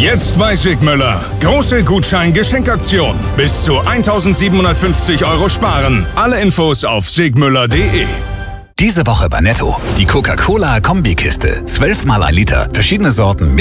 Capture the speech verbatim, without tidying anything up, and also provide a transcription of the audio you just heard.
Jetzt bei Sigmüller. Große Gutschein-Geschenkaktion. Bis zu eintausendsiebenhundertfünfzig Euro sparen. Alle Infos auf sigmüller punkt de. Diese Woche bei Netto. Die Coca-Cola-Kombikiste. zwölf mal ein Liter. Verschiedene Sorten.